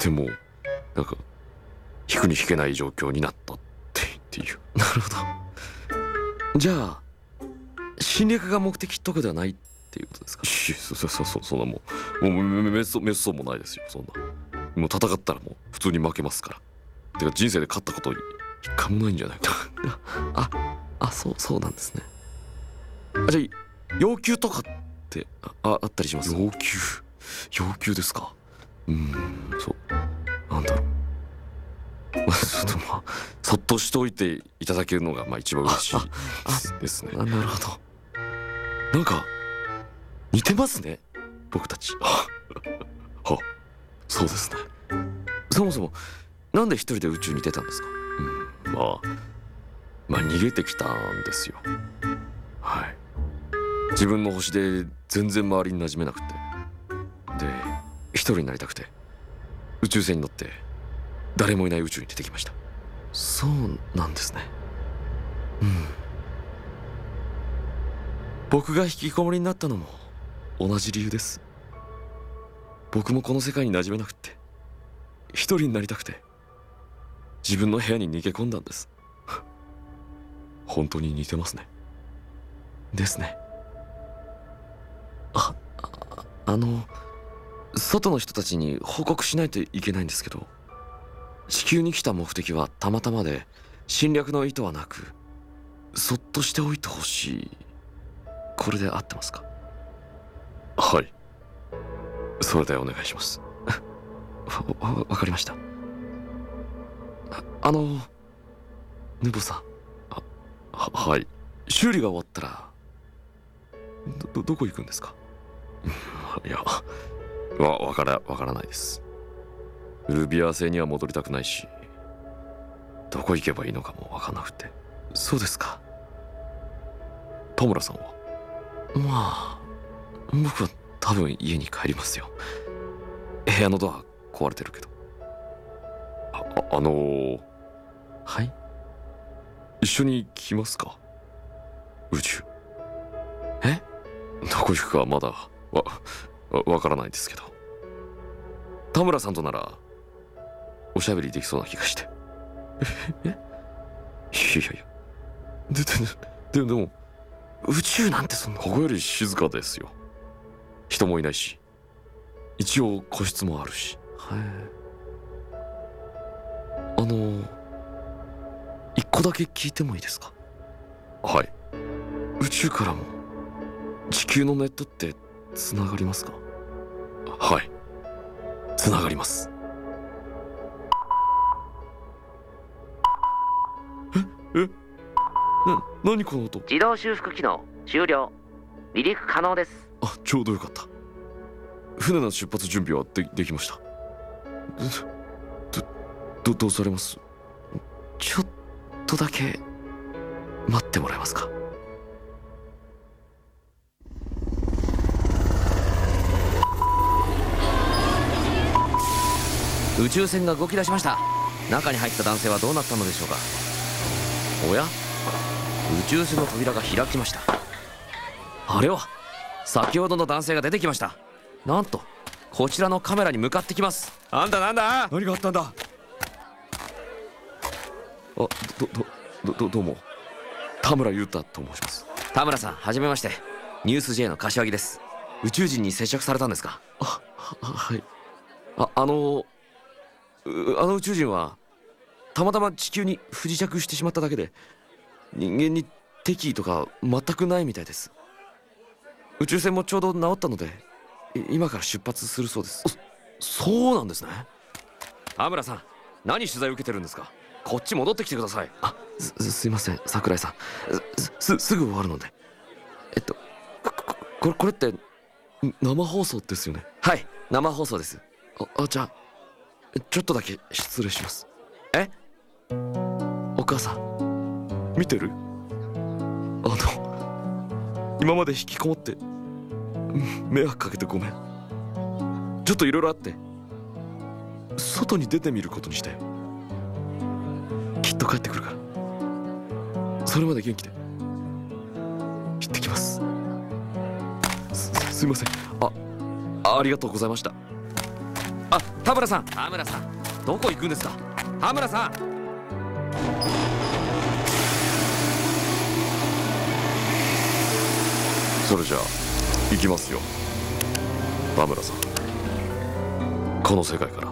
でもなんか引くに引けない状況になったっていう。 なるほど。じゃあ侵略が目的とかではないっていうことですか？ そんなもうめっそうもないですよ。そんなもう戦ったらもう普通に負けますから。てか人生で勝ったこと一回もないんじゃないかそうなんですね。じゃあ要求とかってあったりします？ 要求ですか。そうなんだろう。ちょっとそっとしておいていただけるのが一番嬉しいですね。 なるほど。なんか似てますね、僕たち。 そうですね。 そもそもなんで一人で宇宙に出たんですか？ 逃げてきたんですよ。はい。自分の星で全然周りに馴染めなくて、で一人になりたくて宇宙船に乗って誰もいない宇宙に出てきました。 そうなんですね。僕が引きこもりになったのも同じ理由です。僕もこの世界に馴染めなくて一人になりたくて自分の部屋に逃げ込んだんです。 本当に似てますね。 ですね。外の人たちに報告しないといけないんですけど、地球に来た目的はたまたまで侵略の意図はなく、そっとしておいてほしい。これで合ってますか？ はい、それでお願いします。 わかりました。ヌボさん。 はい。 修理が終わったらどこ行くんですか？ いや、わからないです。ウルビア星には戻りたくないし、どこ行けばいいのかもわかんなくて。 そうですか。 田村さんは？ 僕は多分家に帰りますよ。部屋のドア壊れてるけど。はい？ 一緒に来ますか？宇宙。どこ行くかまだわからないですけど、田村さんとならおしゃべりできそうな気がして。いやでも宇宙なんてそんな。 ここより静かですよ。人もいないし、一応個室もあるし。 一個だけ聞いてもいいですか？ はい。 宇宙からも地球のネットってつながりますか？ はい、つながります。 何この音？ 自動修復機能終了。離陸可能です。 ちょうどよかった。船の出発準備はできました。 どうされます？ちょっとだけ待ってもらえますか？ 宇宙船が動き出しました。中に入った男性はどうなったのでしょうか。おや、宇宙船の扉が開きました。あれは先ほどの男性が出てきました。なんとこちらのカメラに向かってきます。 なんだ何があったんだ？どうも、田村裕太と申します。 田村さん、はじめまして。ニュース J の柏木です。宇宙人に接触されたんですか？ はい。あの宇宙人はたまたま地球に不時着してしまっただけで、人間に敵意とか全くないみたいです。宇宙船もちょうど治ったので今から出発するそうです。 そうなんですね。 田村さん、何取材を受けてるんですか？こっち戻ってきてください。 すいません、桜井さん。すぐ終わるので。これって生放送ですよね？ はい、生放送です。 じゃあちょっとだけ失礼します。お母さん見てる？今まで引きこもって迷惑かけてごめん。ちょっといろいろあって外に出てみることにしたよ。きっと帰ってくるから、それまで元気で。行ってきます。すいません。ありがとうございました。 田田村さん、田村さん、どこ行くんですか。田村さん。 それじゃあ行きますよ田村さん。この世界から